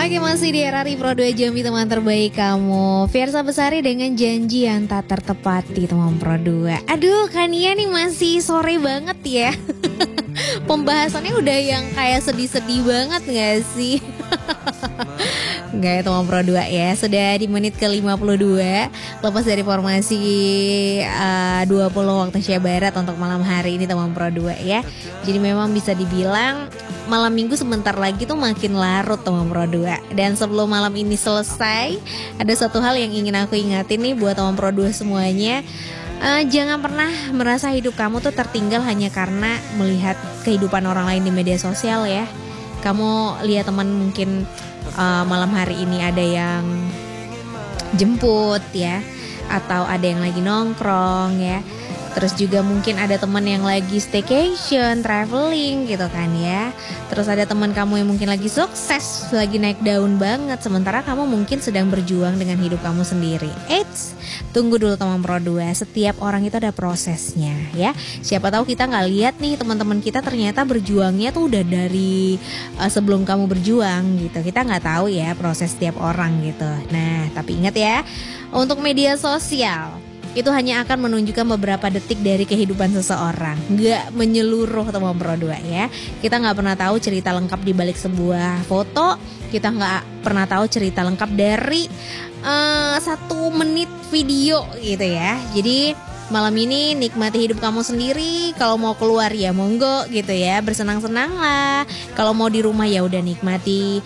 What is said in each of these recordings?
Oke, masih di RRI Pro 2 Jambi, teman terbaik kamu. Fiersa Besari dengan janji yang tak tertepati, teman Pro 2. Aduh, Kania nih masih sore banget ya. Pembahasannya udah yang kayak sedih-sedih banget gak sih? Enggak ya teman Pro 2 ya. Sudah di menit ke-52 lepas dari formasi 20 waktu Indonesia Barat untuk malam hari ini teman Pro 2 ya. Jadi memang bisa dibilang malam minggu sebentar lagi tuh makin larut teman Pro 2. Dan sebelum malam ini selesai, ada satu hal yang ingin aku ingatin nih buat teman Pro 2 semuanya. Jangan pernah merasa hidup kamu tuh tertinggal hanya karena melihat kehidupan orang lain di media sosial ya. Kamu lihat teman mungkin malam hari ini ada yang jemput ya, atau ada yang lagi nongkrong ya. Terus juga mungkin ada teman yang lagi staycation, traveling gitu kan ya. Terus ada teman kamu yang mungkin lagi sukses, lagi naik daun banget. Sementara kamu mungkin sedang berjuang dengan hidup kamu sendiri. Eits, tunggu dulu teman Pro 2. Setiap orang itu ada prosesnya ya. Siapa tahu kita gak lihat nih teman-teman kita ternyata berjuangnya tuh udah dari sebelum kamu berjuang gitu. Kita gak tahu ya proses setiap orang gitu. Nah tapi ingat ya, untuk media sosial itu hanya akan menunjukkan beberapa detik dari kehidupan seseorang, nggak menyeluruh teman Pro 2 ya. Kita nggak pernah tahu cerita lengkap di balik sebuah foto. Kita nggak pernah tahu cerita lengkap dari 1 menit video gitu ya. Jadi malam ini nikmati hidup kamu sendiri. Kalau mau keluar ya monggo gitu ya, bersenang-senang lah. Kalau mau di rumah ya udah nikmati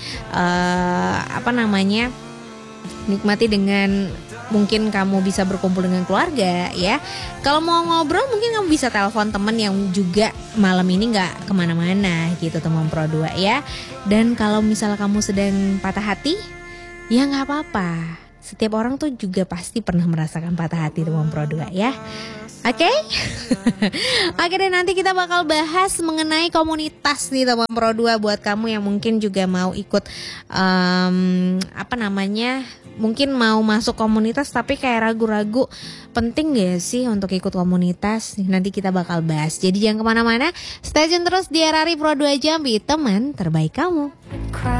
nikmati dengan mungkin kamu bisa berkumpul dengan keluarga ya. Kalau mau ngobrol mungkin kamu bisa telepon teman yang juga malam ini gak kemana-mana gitu teman Pro 2 ya. Dan kalau misalnya kamu sedang patah hati, ya gak apa-apa. Setiap orang tuh juga pasti pernah merasakan patah hati teman Pro 2 ya. Oke? Oke, dan nanti kita bakal bahas mengenai komunitas nih teman Pro 2 buat kamu yang mungkin juga mau ikut mungkin mau masuk komunitas tapi kayak ragu-ragu, penting gak sih untuk ikut komunitas? Nanti kita bakal bahas. Jadi jangan kemana-mana, stay tune terus di RRI Pro 2 Jambi, teman terbaik kamu.